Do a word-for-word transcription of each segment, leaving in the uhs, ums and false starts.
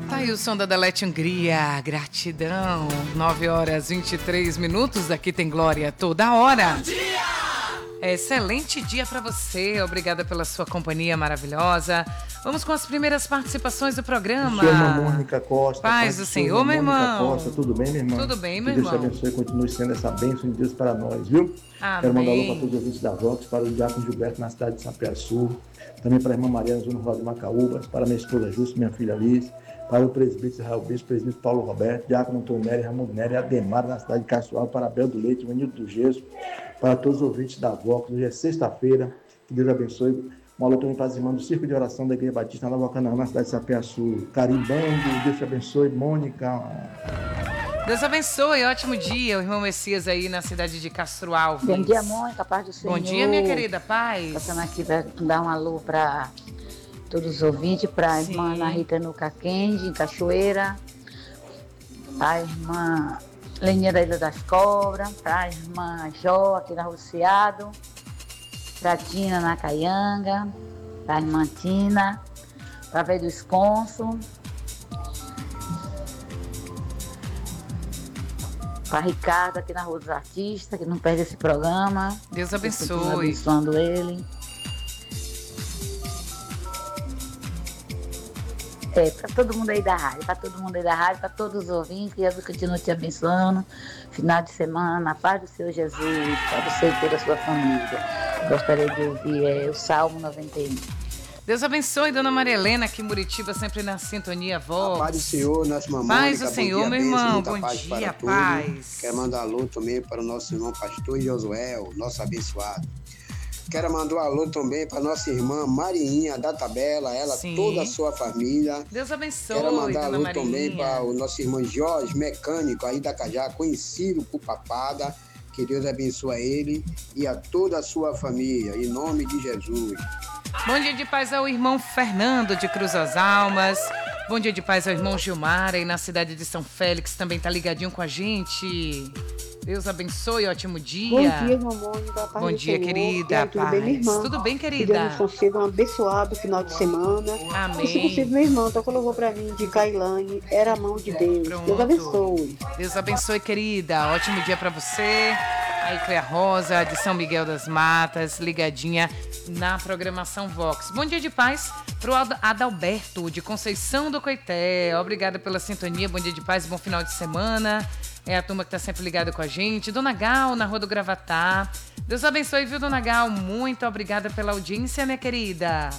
Tá aí o som da Delete Hungria, gratidão. nove horas e vinte e três minutos, aqui tem Glória toda hora. Bom dia! Excelente dia para você, obrigada pela sua companhia maravilhosa. Vamos com as primeiras participações do programa. Senhora Mônica Costa. Paz do Senhor, meu irmão. Costa, tudo bem, minha irmã? Tudo bem, meu que irmão. Deus te abençoe e continue sendo essa bênção de Deus para nós, viu? Amém. Quero mandar um alô para todos os ouvintes da Vox, para o Diácono Gilberto na cidade de Sapiaçu, também para a irmã Mariana, zona rural de Macaúbas, para minha esposa Justa, minha filha Liz, para o presbítero Israel Bispo, presbítero Paulo Roberto, Diácono Antônio Nery, Ramon Nery, Ademar na cidade de Caçoal, para Abel do Leite, Manildo do Gesso, para todos os ouvintes da Vox. Hoje é sexta-feira, que Deus abençoe. Um alô também para as irmãs do Circo de Oração da Igreja Batista na Nova Canaã, na cidade de Sapiaçu. Carimbando, Deus te abençoe. Mônica. Deus abençoe, ótimo dia. O irmão Messias aí na cidade de Castro Alves. Bom dia, Mônica, paz do Senhor. Bom dia, minha querida, paz. Passando aqui para dar um alô para todos os ouvintes, para a irmã Ana Rita no Caquende, em Cachoeira, para a irmã Leninha da Ilha das Cobras, para a irmã Jó aqui na Rociado, para a Tina na Caianga, para a irmã Tina, para a Velho do Esconso, para Ricardo aqui na Rua dos Artistas, que não perde esse programa. Deus abençoe. Abençoando ele. É, para todo mundo aí da rádio, para todo mundo aí da rádio, para todos os ouvintes, que Jesus continue te abençoando. Final de semana, na paz do Senhor Jesus, para você e toda a sua família. Gostaria de ouvir é, o Salmo noventa e um. Deus abençoe, dona Maria Helena, aqui em Muritiba, sempre na sintonia, voz. Paz do Senhor, nossa mamãe. Paz do Senhor, dia, meu irmão, bom paz dia, paz. Quero mandar alô também para o nosso irmão pastor Josué, nosso abençoado. Quero mandar um alô também para nossa irmã Marinha da Tabela, ela, Sim. toda a sua família. Deus abençoe, Quero mandar dona alô Marinha. também para o nosso irmão Jorge, mecânico aí da Cajá, conhecido por Papada. Que Deus abençoe ele e a toda a sua família, em nome de Jesus. Bom dia de paz ao irmão Fernando de Cruz das Almas. Bom dia de paz ao irmão Gilmar aí na cidade de São Félix, também tá ligadinho com a gente. Deus abençoe, ótimo dia. Bom dia, Mônica. Bom dia, Senhor. Querida. Tudo bem, minha irmã? Tudo bem, querida? Que Deus nos conceda um abençoado final de semana. Amém. E se possível, meu irmão, toca louvor pra mim de Cailane, Era a Mão de Deus. Pronto. Deus abençoe. Deus abençoe, querida. Ótimo dia pra você. Aí foi a Rosa, de São Miguel das Matas, ligadinha na programação Vox. Bom dia de paz pro Adalberto, de Conceição do Coité. Obrigada pela sintonia, bom dia de paz, bom final de semana. É a turma que tá sempre ligada com a gente. Dona Gal, na Rua do Gravatá. Deus abençoe, viu, Dona Gal? Muito obrigada pela audiência, minha querida.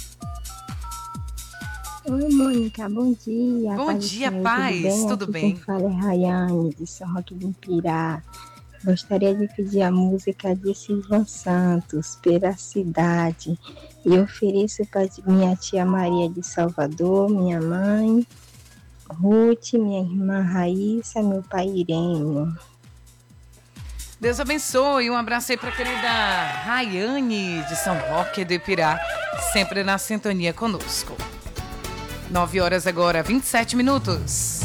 Oi, Mônica, bom dia. Bom paz dia, Senhor, paz, tudo bem? tudo Aqui bem? Quem fala é Rayane, de São Roque do Impirá. Gostaria de pedir a música de Silvan Santos, Pela Cidade. E ofereço para minha tia Maria de Salvador, minha mãe, Ruth, minha irmã Raíssa, meu pai Irênio. Deus abençoe. Um abraço aí para a querida Rayane, de São Roque do Ipirá, sempre na sintonia conosco. nove horas agora, vinte e sete minutos.